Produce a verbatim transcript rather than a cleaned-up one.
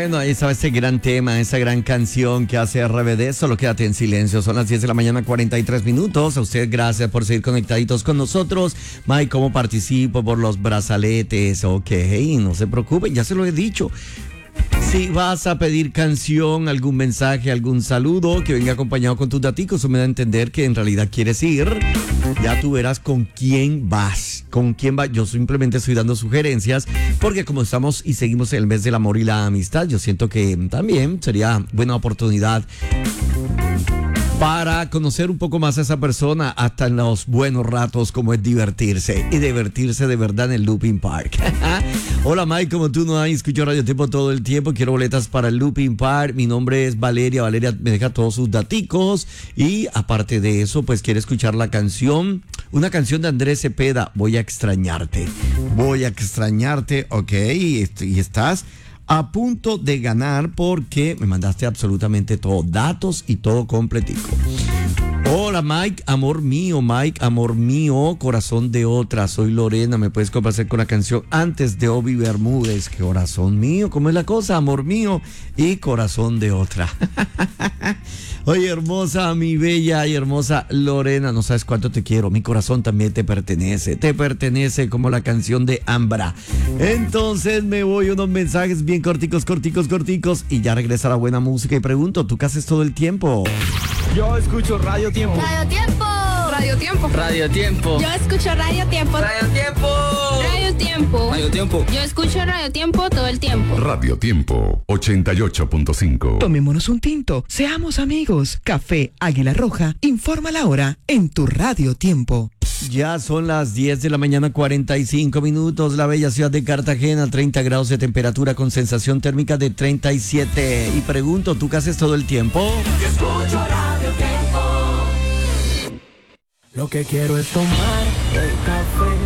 Bueno, ahí estaba ese gran tema, esa gran canción que hace R B D. Solo quédate en silencio. Son las diez de la mañana, cuarenta y tres minutos. A usted, gracias por seguir conectaditos con nosotros. Mike, ¿cómo participo? Por los brazaletes. Ok, no se preocupe, ya se lo he dicho. Si vas a pedir canción, algún mensaje, algún saludo que venga acompañado con tus daticos, eso me da a entender que en realidad quieres ir. Ya tú verás con quién vas, con quién vas. Yo simplemente estoy dando sugerencias porque como estamos y seguimos en el mes del amor y la amistad, yo siento que también sería buena oportunidad para conocer un poco más a esa persona hasta en los buenos ratos, como es divertirse y divertirse de verdad en el Looping Park. Hola Mike, como tú no has escuchado Radio Tiempo todo el tiempo, quiero boletas para el Looping Park. Mi nombre es Valeria, Valeria me deja todos sus daticos y aparte de eso, pues quiere escuchar la canción, una canción de Andrés Cepeda, Voy a extrañarte. Voy a extrañarte, ok, y estás a punto de ganar porque me mandaste absolutamente todo, datos y todo completico. Hola Mike, amor mío, Mike, amor mío, corazón de otra, soy Lorena, me puedes complacer con la canción Antes de Obi Bermúdez, corazón mío, ¿cómo es la cosa? Amor mío y corazón de otra. Oye, hermosa, mi bella y hermosa Lorena, no sabes cuánto te quiero, mi corazón también te pertenece, te pertenece como la canción de Ambra. Entonces me voy unos mensajes bien corticos, corticos, corticos y ya regresa la buena música y pregunto, ¿tú qué haces todo el tiempo? Yo escucho Radio Tiempo. Radio Tiempo. Radio Tiempo. Radio Tiempo. Yo escucho Radio Tiempo. Radio Tiempo. Radio Tiempo. Radio Tiempo. Yo escucho Radio Tiempo todo el tiempo. Radio Tiempo, ochenta y ocho punto cinco. Tomémonos un tinto, seamos amigos. Café Águila Roja, informa la hora en tu Radio Tiempo. Ya son las diez de la mañana, cuarenta y cinco minutos. La bella ciudad de Cartagena, treinta grados de temperatura con sensación térmica de treinta y siete. Y pregunto, ¿tú qué haces todo el tiempo? Yo escucho Radio Tiempo. Lo que quiero es tomar el café